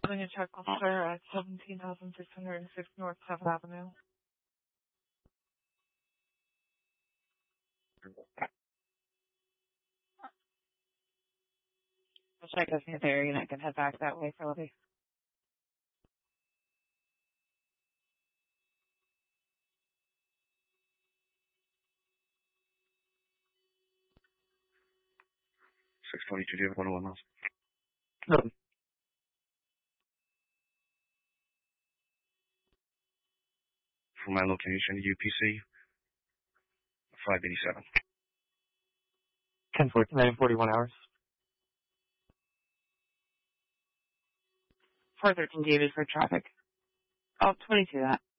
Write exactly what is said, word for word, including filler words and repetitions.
Doing a check officer at seventeen thousand six hundred six North seventh Avenue. I'll check if you're there and I can head back that way for Libby. six twenty-two, do you have one oh one miles? No. For my location, U P C, five eighty-seven. ten forty-nine, forty-one hours. four thirteen David for traffic. Oh, twenty-two that.